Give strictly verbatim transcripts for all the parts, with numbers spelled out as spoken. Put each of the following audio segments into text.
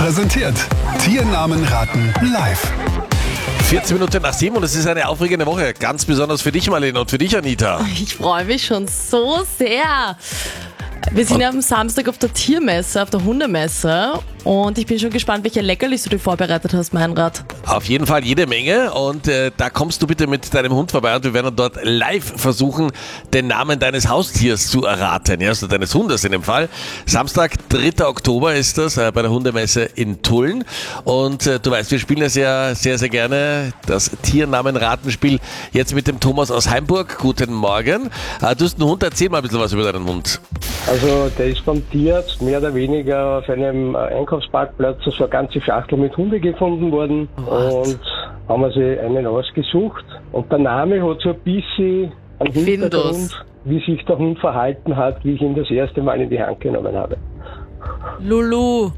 präsentiert Tiernamen raten live. vierzehn Minuten nach sieben und es ist eine aufregende Woche. Ganz besonders für dich, Marlene, und für dich, Anita. Ich freue mich schon so sehr. Wir sind ja am Samstag auf der Tiermesse, auf der Hundemesse. Und ich bin schon gespannt, welche Leckerlis du dir vorbereitet hast, Meinrad. Auf jeden Fall jede Menge und äh, da kommst du bitte mit deinem Hund vorbei und wir werden dort live versuchen, den Namen deines Haustiers zu erraten, ja, also deines Hundes in dem Fall. Samstag, dritter Oktober ist das äh, bei der Hundemesse in Tulln und äh, du weißt, wir spielen ja sehr, sehr, sehr gerne das Tiernamen-Ratenspiel jetzt mit dem Thomas aus Heimburg. Guten Morgen. Äh, du hast einen Hund, erzähl mal ein bisschen was über deinen Hund. Also der ist vom Tierarzt mehr oder weniger auf einem Einkaufsparkplatz so eine ganze Schachtel mit Hunde gefunden worden. What? Und haben wir sich einen ausgesucht. Und der Name hat so ein bisschen einen Hintergrund, wie sich der Hund verhalten hat, wie ich ihn das erste Mal in die Hand genommen habe. Lulu.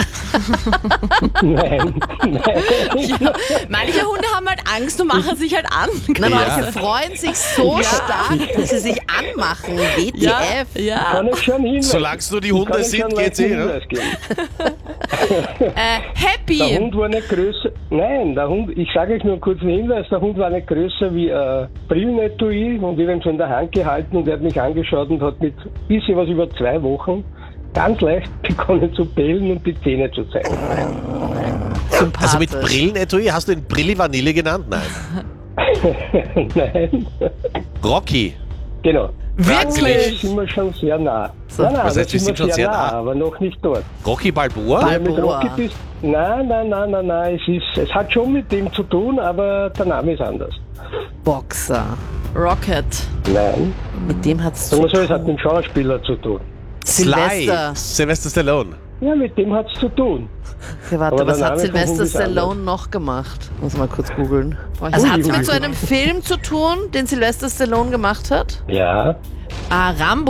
Nein, nein. Ja, manche Hunde haben halt Angst und machen sich halt an. Na, Ja. manche freuen sich so stark, dass sie sich anmachen. W T Ja, F. ja. Kann ich schon Hinweis Solange es nur die Hunde kann ich sind, schon geht's einen eh, ne? Hinweis geben. Äh, Der happy. Hund war nicht größer. Nein, der Hund, ich sage euch nur einen kurzen Hinweis, der Hund war nicht größer wie ein Brillenetui und ich habe ihn so in der Hand gehalten und er hat mich angeschaut und hat mit bisschen was über zwei Wochen ganz leicht begonnen zu bellen und die Zähne zu zeigen. Also mit Sympathisch. Brillenetui, hast du ihn Brilli Vanille genannt? Nein. Nein, Rocky. genau. Da Wirklich? sind wir schon sehr nah. Nein, nein, Was da heißt, wir sind schon sehr nah? aber noch nicht dort. Rocky Balboa? Bal- Ja, mit Balboa. Rocky bist, nein, nein, nein, nein, nein, es, ist, es hat schon mit dem zu tun, aber der Name ist anders. Boxer. Rocket. Nein, Mit dem hat's zu sagen wir so, es hat tun. mit dem Schauspieler zu tun. Sly. Sylvester. Sylvester Stallone. Ja, mit dem hat es zu tun. Okay, warte, Aber was der hat Name vom Hund Sylvester ist anders. Stallone noch gemacht? Muss mal kurz googeln. Boah, ich Also hab hat es die mit so Frage. einem Film zu tun, den Sylvester Stallone gemacht hat? Ja, Ah, Rambo.